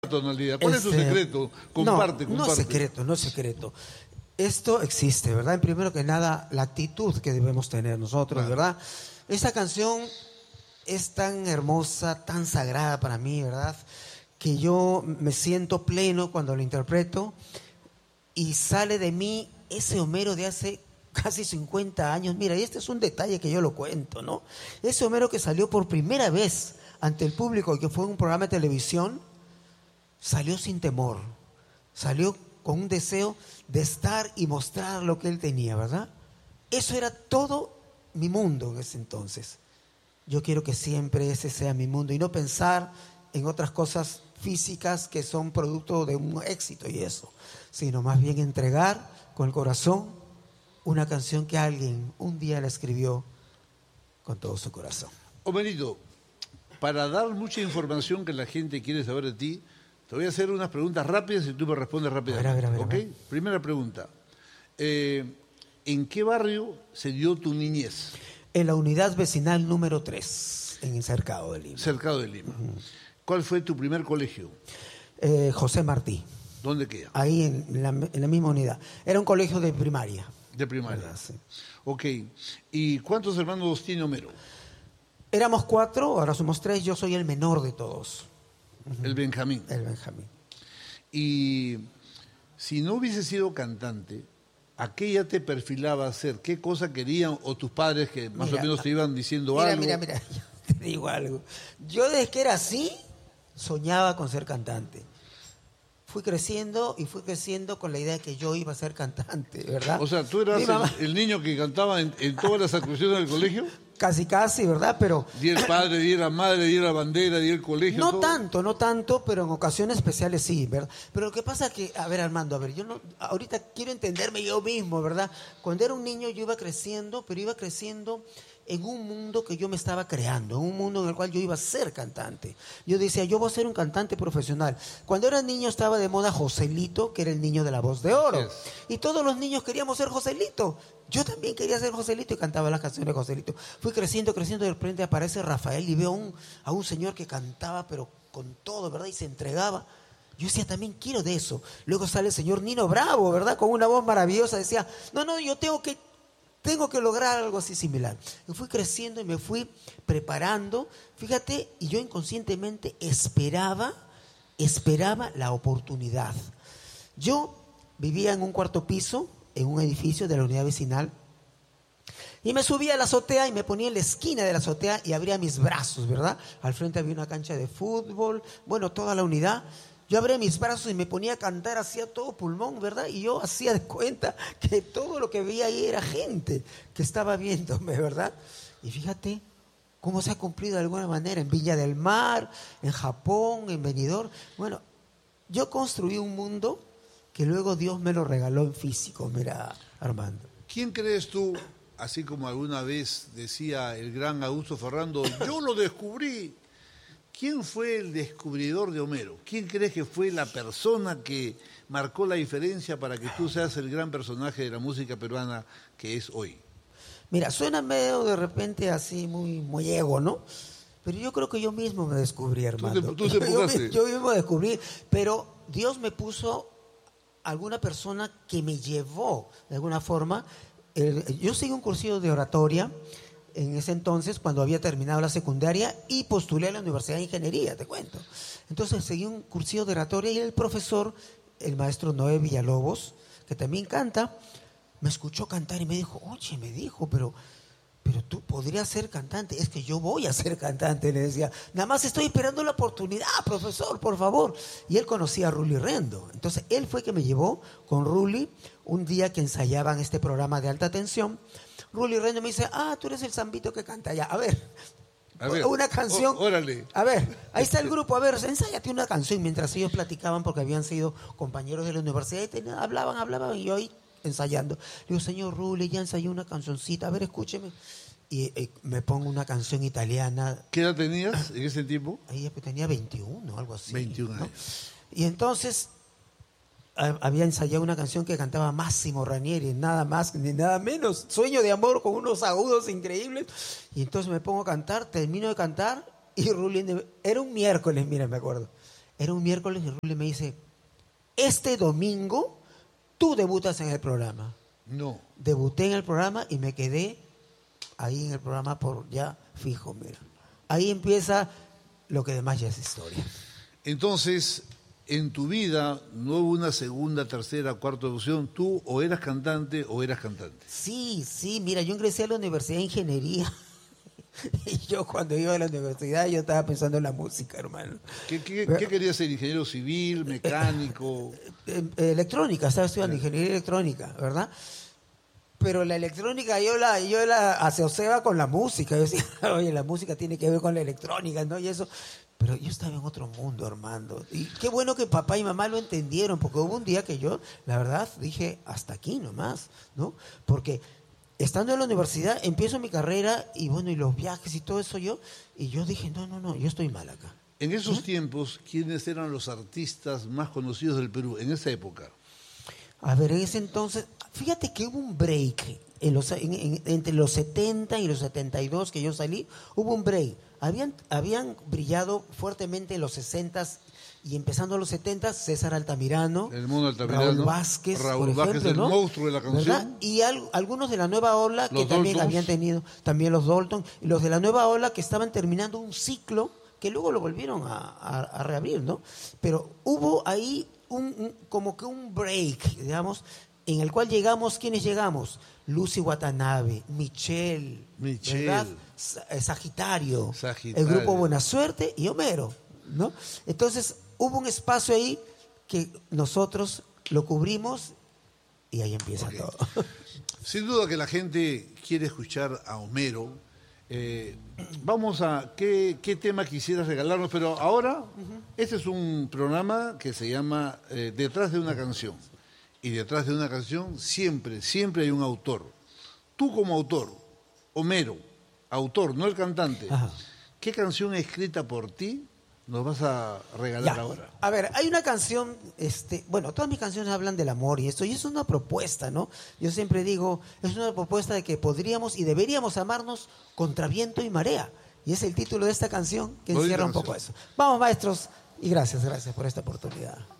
tonalidad. ¿Cuál es tu secreto? Comparte. No es secreto. Esto existe, ¿verdad? En primero que nada, la actitud que debemos tener nosotros, ¿verdad? Esta canción es tan hermosa, tan sagrada para mí, ¿verdad? Que yo me siento pleno cuando lo interpreto y sale de mí ese Homero de hace casi 50 años. Mira, y este es un detalle que yo lo cuento, ¿no? Ese Homero que salió por primera vez ante el público y que fue en un programa de televisión, salió sin temor, salió con un deseo de estar y mostrar lo que él tenía, ¿verdad? Eso era todo mi mundo en ese entonces. Yo quiero que siempre ese sea mi mundo y no pensar en otras cosas físicas que son producto de un éxito y eso, sino más bien entregar con el corazón una canción que alguien un día la escribió con todo su corazón. Homerito, para dar mucha información que la gente quiere saber de ti, te voy a hacer unas preguntas rápidas y tú me respondes rápidamente. A ver. ¿Ok? Primera pregunta. ¿En qué barrio se dio tu niñez? En la unidad vecinal número 3, en el Cercado de Lima. Cercado de Lima. ¿Cuál fue tu primer colegio? José Martí. ¿Dónde queda? Ahí en la misma unidad. Era un colegio de primaria. De primaria. ¿Verdad? Sí. Ok. ¿Y cuántos hermanos tiene Homero? Éramos 4, ahora somos 3. Yo soy el menor de todos. El Benjamín. El Benjamín. Y si no hubiese sido cantante, ¿a qué ya te perfilaba hacer? ¿Qué cosa querían o tus padres que más o menos te iban diciendo algo? Mira, yo te digo algo. Yo desde que era así, soñaba con ser cantante. Fui creciendo con la idea de que yo iba a ser cantante, ¿verdad? O sea, ¿tú eras el niño que cantaba en todas las actuaciones del colegio? Casi, ¿verdad? Pero Di el padre, di la madre, di la bandera, di el colegio. no todo. tanto, pero en ocasiones especiales sí, ¿verdad? Pero lo que pasa es que, a ver, Armando, ahorita quiero entenderme yo mismo, ¿verdad? Cuando era un niño yo iba creciendo, pero iba creciendo en un mundo que yo me estaba creando, en un mundo en el cual yo iba a ser cantante. Yo decía, yo voy a ser un cantante profesional. Cuando era niño estaba de moda Joselito, que era el niño de la voz de oro. Yes. Y todos los niños queríamos ser Joselito. Yo también quería ser Joselito y cantaba las canciones de Joselito. Fui creciendo, y de repente aparece Rafael y veo a un señor que cantaba, pero con todo, ¿verdad? Y se entregaba. Yo decía, también quiero de eso. Luego sale el señor Nino Bravo, ¿verdad? Con una voz maravillosa. Decía, no, yo tengo que lograr algo así similar. Y fui creciendo y me fui preparando. Fíjate, y yo inconscientemente esperaba la oportunidad. Yo vivía en un cuarto piso, en un edificio de la unidad vecinal, y me subía a la azotea y me ponía en la esquina de la azotea y abría mis brazos, ¿verdad? Al frente había una cancha de fútbol, bueno, toda la unidad. Yo abría mis brazos y me ponía a cantar, hacía todo pulmón, ¿verdad? Y yo hacía de cuenta que todo lo que veía ahí era gente que estaba viéndome, ¿verdad? Y fíjate cómo se ha cumplido de alguna manera en Viña del Mar, en Japón, en Benidorm. Bueno, yo construí un mundo que luego Dios me lo regaló en físico, mira, Armando. ¿Quién crees tú, así como alguna vez decía el gran Augusto Ferrando, yo lo descubrí? ¿Quién fue el descubridor de Homero? ¿Quién crees que fue la persona que marcó la diferencia para que tú seas el gran personaje de la música peruana que es hoy? Mira, suena medio de repente así muy ego, ¿no? Pero yo creo que yo mismo me descubrí, Armando. ¿Tú te empujaste? Yo mismo me descubrí, pero Dios me puso alguna persona que me llevó, de alguna forma. Yo seguí un cursillo de oratoria en ese entonces, cuando había terminado la secundaria, y postulé a la Universidad de Ingeniería, te cuento. Entonces seguí un cursillo de oratoria y el profesor, el maestro Noé Villalobos, que también canta, me escuchó cantar y me dijo, oye, pero tú podrías ser cantante. Es que yo voy a ser cantante, le decía. Nada más estoy esperando la oportunidad, profesor, por favor. Y él conocía a Rully Rendo. Entonces él fue que me llevó con Rully un día que ensayaban este programa de alta tensión. Rully Rendo me dice, tú eres el zambito que canta allá. A ver, una canción. Órale. A ver, ahí está el grupo. A ver, ensáyate una canción. Mientras ellos platicaban, porque habían sido compañeros de la universidad, y hablaban, y yo ahí ensayando. Le digo, señor Rully, ya ensayé una cancioncita. A ver, escúcheme. Y me pongo una canción italiana. ¿Qué edad tenías en ese tiempo? Ahí tenía 21, algo así. 21 años. ¿No? Y entonces había ensayado una canción que cantaba Máximo Ranieri, nada más ni nada menos, Sueño de amor, con unos agudos increíbles. Y entonces me pongo a cantar, termino de cantar, y Rully, era un miércoles, mira, me acuerdo. Era un miércoles y Rulli me dice, este domingo tú debutas en el programa. No. Debuté en el programa y me quedé ahí en el programa por ya fijo, mira. Ahí empieza lo que demás ya es historia. Entonces, en tu vida no hubo una segunda, tercera, cuarta opción. Tú o eras cantante o eras cantante. Sí, mira, yo ingresé a la Universidad de Ingeniería y yo cuando iba a la universidad yo estaba pensando en la música, hermano. ¿Qué querías ser? ¿Ingeniero civil, mecánico? Electrónica, estaba estudiando ingeniería electrónica, ¿verdad? Pero la electrónica yo la asociaba con la música. Yo decía, oye, la música tiene que ver con la electrónica, ¿no? Y eso. Pero yo estaba en otro mundo, Armando. Y qué bueno que papá y mamá lo entendieron, porque hubo un día que yo, la verdad, dije, hasta aquí nomás, ¿no? Porque estando en la universidad, empiezo mi carrera y bueno, y los viajes y todo eso y yo dije, no, yo estoy mal acá. En esos tiempos, ¿quiénes eran los artistas más conocidos del Perú en esa época? A ver, en ese entonces, fíjate que hubo un break entre los 70 y los 72 que yo salí, hubo un break. Habían brillado fuertemente en los 60s y empezando los 70s, César Altamirano, Raúl Vázquez, por ejemplo, el ¿no? monstruo de la canción. ¿Verdad? Y algunos de la nueva ola que también Daltons. habían tenido, también los Dalton, y los de la nueva ola que estaban terminando un ciclo que luego lo volvieron a reabrir, ¿no? Pero hubo ahí como que un break, digamos, en el cual ¿quiénes llegamos? Lucy Watanabe, Michelle, ¿verdad? Sagitario, el grupo Buena Suerte y Homero, ¿no? Entonces hubo un espacio ahí que nosotros lo cubrimos y ahí empieza todo. Sin duda que la gente quiere escuchar a Homero. Vamos a... ¿qué tema quisieras regalarnos? Pero ahora, este es un programa que se llama Detrás de una canción. Y detrás de una canción siempre hay un autor. Tú como autor, Homero, autor, no el cantante. Ajá. ¿Qué canción escrita por ti nos vas a regalar Ya. ahora? A ver, hay una canción, bueno, todas mis canciones hablan del amor y es una propuesta, ¿no? Yo siempre digo, es una propuesta de que podríamos y deberíamos amarnos contra viento y marea. Y es el título de esta canción que encierra un poco eso. Vamos, maestros, y gracias por esta oportunidad.